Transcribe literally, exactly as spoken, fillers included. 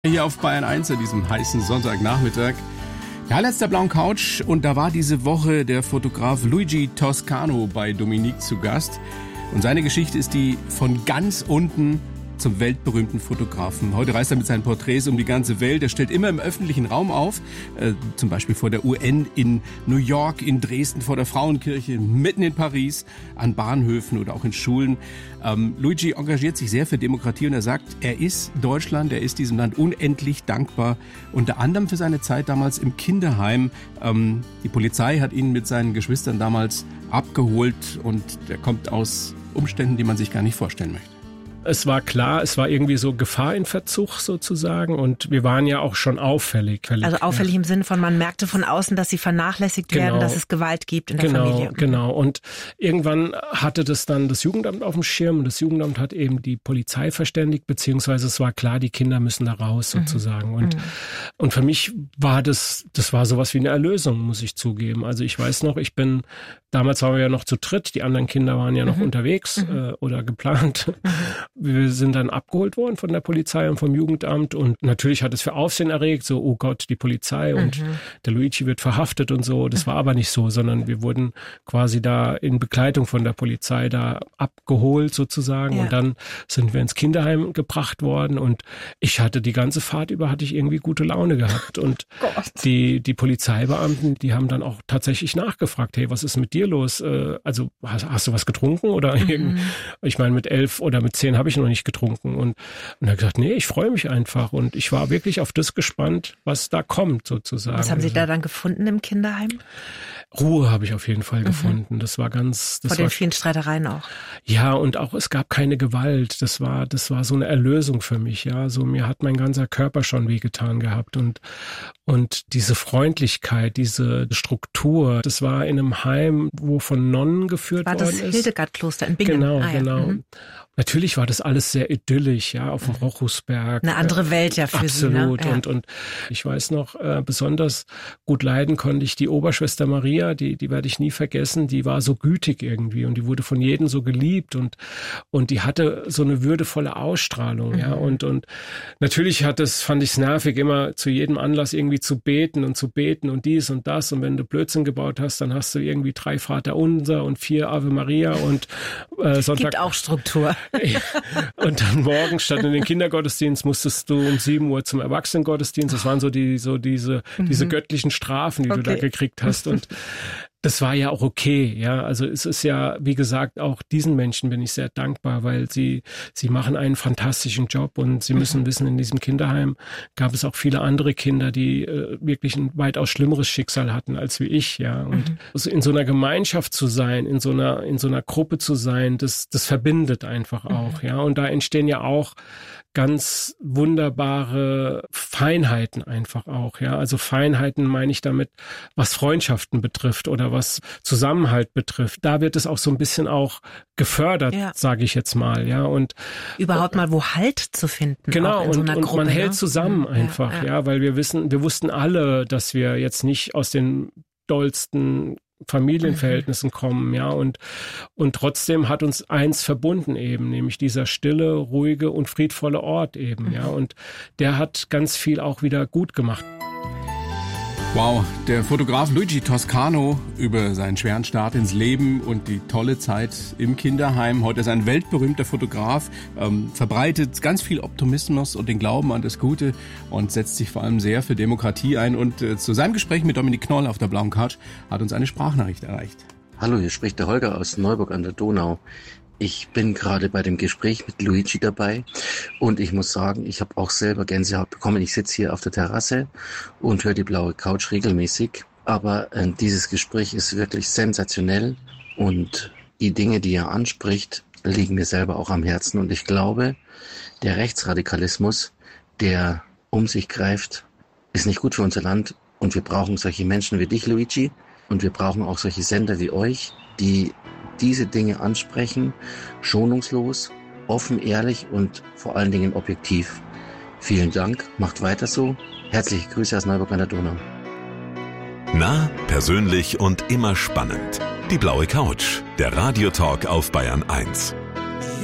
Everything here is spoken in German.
Hier auf Bayern eins an diesem heißen Sonntagnachmittag. Der Highlights der blauen Couch, und da war diese Woche der Fotograf Luigi Toscano bei Dominique zu Gast. Und seine Geschichte ist die von ganz unten zum weltberühmten Fotografen. Heute reist er mit seinen Porträts um die ganze Welt. Er stellt immer im öffentlichen Raum auf, äh, zum Beispiel vor der U N in New York, in Dresden, vor der Frauenkirche, mitten in Paris, an Bahnhöfen oder auch in Schulen. Ähm, Luigi engagiert sich sehr für Demokratie und er sagt, er ist Deutschland, er ist diesem Land unendlich dankbar. Unter anderem für seine Zeit damals im Kinderheim. Ähm, die Polizei hat ihn mit seinen Geschwistern damals abgeholt und er kommt aus Umständen, die man sich gar nicht vorstellen möchte. Es war klar, es war irgendwie so Gefahr in Verzug sozusagen und wir waren ja auch schon auffällig. Also auffällig ja. Im Sinne von, man merkte von außen, dass sie vernachlässigt genau. werden, dass es Gewalt gibt in der genau, Familie. Genau, und irgendwann hatte das dann das Jugendamt auf dem Schirm und das Jugendamt hat eben die Polizei verständigt, beziehungsweise es war klar, die Kinder müssen da raus sozusagen. Mhm. Und, mhm. und für mich war das, das war sowas wie eine Erlösung, muss ich zugeben. Also ich weiß noch, ich bin, damals waren wir ja noch zu dritt, die anderen Kinder waren ja noch mhm. unterwegs mhm. äh, oder geplant. Mhm. Wir sind dann abgeholt worden von der Polizei und vom Jugendamt und natürlich hat es für Aufsehen erregt, so, oh Gott, die Polizei und mhm. der Luigi wird verhaftet und so. Das war aber nicht so, sondern wir wurden quasi da in Begleitung von der Polizei da abgeholt sozusagen ja. und dann sind wir ins Kinderheim gebracht worden und ich hatte die ganze Fahrt über, hatte ich irgendwie gute Laune gehabt und die, die Polizeibeamten, die haben dann auch tatsächlich nachgefragt, hey, was ist mit dir los? Also hast, hast du was getrunken oder mhm. ich meine mit elf oder mit zehn habe ich noch nicht getrunken. Und, und er hat gesagt, nee, ich freue mich einfach. Und ich war wirklich auf das gespannt, was da kommt sozusagen. Was haben Sie da dann gefunden im Kinderheim? Ruhe habe ich auf jeden Fall mhm. gefunden. Das war ganz... Das Vor den war, vielen Streitereien auch. Ja, und auch es gab keine Gewalt. Das war, das war so eine Erlösung für mich. Ja, so mir hat mein ganzer Körper schon wehgetan gehabt. Und, und diese Freundlichkeit, diese Struktur, das war in einem Heim, wo von Nonnen geführt worden ist. War das Hildegardkloster in Bingen? Genau, ah, ja. genau. Mhm. Natürlich war das alles sehr idyllisch, ja, auf dem Rochusberg. Eine andere Welt ja für Absolut. Sie. Absolut. Ne? Ja. Und, und ich weiß noch, äh, besonders gut leiden konnte ich die Oberschwester Maria, die, die werde ich nie vergessen, die war so gütig irgendwie und die wurde von jedem so geliebt und, und die hatte so eine würdevolle Ausstrahlung, mhm. ja, und, und natürlich hat es, fand ich es nervig, immer zu jedem Anlass irgendwie zu beten und zu beten und dies und das und wenn du Blödsinn gebaut hast, dann hast du irgendwie drei Vaterunser und vier Ave Maria und äh, Sonntag. Gibt auch Struktur. Und dann morgens statt in den Kindergottesdienst musstest du um sieben Uhr zum Erwachsenengottesdienst. Das waren so die, so diese, mhm. diese göttlichen Strafen, die okay. du da gekriegt hast. Und das war ja auch okay, ja. Also es ist ja, wie gesagt, auch diesen Menschen bin ich sehr dankbar, weil sie, sie machen einen fantastischen Job und sie müssen mhm. wissen, in diesem Kinderheim gab es auch viele andere Kinder, die äh, wirklich ein weitaus schlimmeres Schicksal hatten als wie ich, ja. Und mhm. also in so einer Gemeinschaft zu sein, in so einer, in so einer Gruppe zu sein, das, das verbindet einfach auch, mhm. ja. Und da entstehen ja auch ganz wunderbare Feinheiten einfach auch, ja. Also Feinheiten meine ich damit, was Freundschaften betrifft oder was Zusammenhalt betrifft. Da wird es auch so ein bisschen auch gefördert, ja. sage ich jetzt mal, ja. Und überhaupt mal wo Halt zu finden. Genau, auch in so und, einer und Gruppe, man ne? hält zusammen ja, einfach, ja, ja, weil wir wissen, wir wussten alle, dass wir jetzt nicht aus den dollsten Familienverhältnissen mhm. kommen, ja, und, und trotzdem hat uns eins verbunden eben, nämlich dieser stille, ruhige und friedvolle Ort eben, mhm. ja, und der hat ganz viel auch wieder gut gemacht. Wow, der Fotograf Luigi Toscano über seinen schweren Start ins Leben und die tolle Zeit im Kinderheim. Heute ist ein weltberühmter Fotograf, ähm, verbreitet ganz viel Optimismus und den Glauben an das Gute und setzt sich vor allem sehr für Demokratie ein. Und äh, zu seinem Gespräch mit Dominique Knoll auf der blauen Couch hat uns eine Sprachnachricht erreicht. Hallo, hier spricht der Holger aus Neuburg an der Donau. Ich bin gerade bei dem Gespräch mit Luigi dabei und ich muss sagen, ich habe auch selber Gänsehaut bekommen. Ich sitze hier auf der Terrasse und höre die blaue Couch regelmäßig. Aber äh, dieses Gespräch ist wirklich sensationell und die Dinge, die er anspricht, liegen mir selber auch am Herzen. Und ich glaube, der Rechtsradikalismus, der um sich greift, ist nicht gut für unser Land. Und wir brauchen solche Menschen wie dich, Luigi. Und wir brauchen auch solche Sender wie euch, die diese Dinge ansprechen, schonungslos, offen, ehrlich und vor allen Dingen objektiv. Vielen Dank, macht weiter so. Herzliche Grüße aus Neuburg an der Donau. Nah, persönlich und immer spannend. Die blaue Couch, der Radiotalk auf Bayern eins.